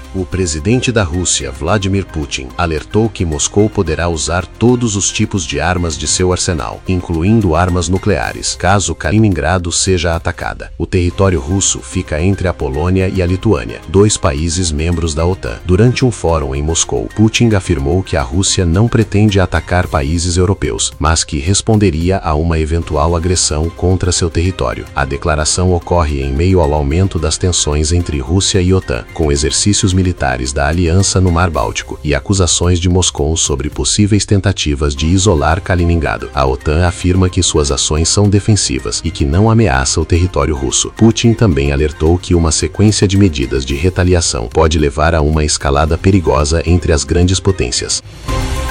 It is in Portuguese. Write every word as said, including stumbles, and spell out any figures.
O presidente da Rússia, Vladimir Putin, alertou que Moscou poderá usar todos os tipos de armas de seu arsenal, incluindo armas nucleares, caso Kaliningrado seja atacada. O território russo fica entre a Polônia e a Lituânia, dois países membros da OTAN. Durante um fórum em Moscou, Putin afirmou que a Rússia não pretende atacar países europeus, mas que responderia a uma eventual agressão contra seu território. A declaração ocorre em meio ao aumento das tensões entre Rússia e OTAN, com exercícios militares da aliança no Mar Báltico e acusações de Moscou sobre possíveis tentativas de isolar Kaliningrado. A OTAN afirma que suas ações são defensivas e que não ameaça o território russo. Putin também alertou que uma sequência de medidas de retaliação pode levar a uma escalada perigosa entre as grandes potências.